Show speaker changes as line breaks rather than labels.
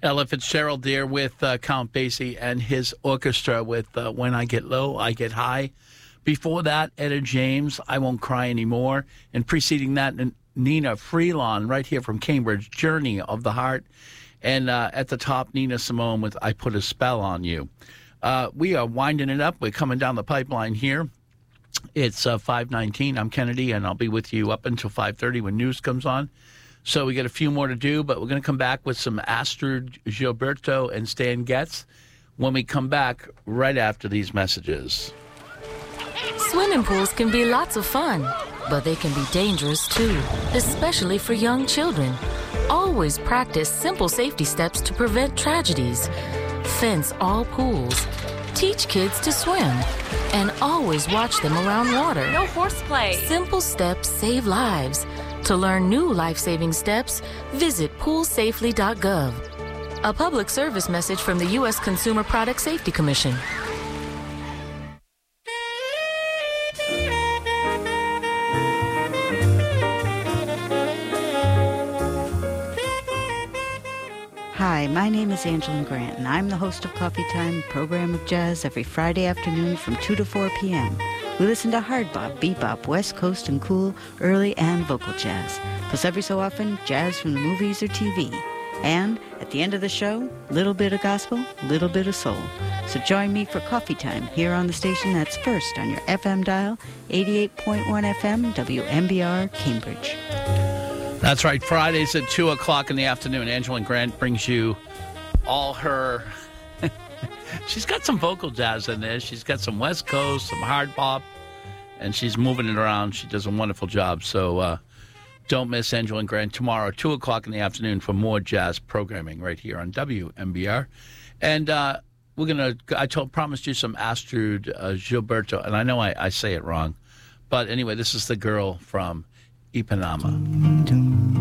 Ella Fitzgerald there with Count Basie and his orchestra with When I Get Low, I Get High. Before that, Etta James, I Won't Cry Anymore. And preceding that, Nina Freelon, right here from Cambridge, Journey of the Heart. And at the top, Nina Simone with I Put a Spell on You. We are winding it up. We're coming down the pipeline here. It's 5:19. I'm Kennedy, and I'll be with you up until 5:30 when news comes on. So we got a few more to do, but we're going to come back with some Astrid Gilberto and Stan Getz when we come back right after these messages.
Swimming pools can be lots of fun, but they can be dangerous too, especially for young children. Always practice simple safety steps to prevent tragedies. Fence all pools. Teach kids to swim. And always watch them around water.
No horseplay.
Simple steps save lives. To learn new life-saving steps, visit poolsafely.gov. A public service message from the U.S. Consumer Product Safety Commission.
Hi, my name is Angela Grant, and I'm the host of Coffee Time, a program of jazz every Friday afternoon from 2 to 4 p.m. We listen to hard bop, bebop, West Coast and cool, early and vocal jazz. Plus every so often, jazz from the movies or TV. And at the end of the show, little bit of gospel, little bit of soul. So join me for Coffee Time here on the station that's first on your FM dial, 88.1 FM, WMBR, Cambridge.
That's right. Fridays at 2 o'clock in the afternoon. Angela Grant brings you all her... She's got some vocal jazz in there. She's got some West Coast, some hard bop, and she's moving it around. She does a wonderful job. So don't miss Angela Grant tomorrow, 2 o'clock in the afternoon for more jazz programming right here on WMBR. And we're going to... promised you some Astrid Gilberto, and I know I say it wrong. But anyway, this is the girl from Ipanema.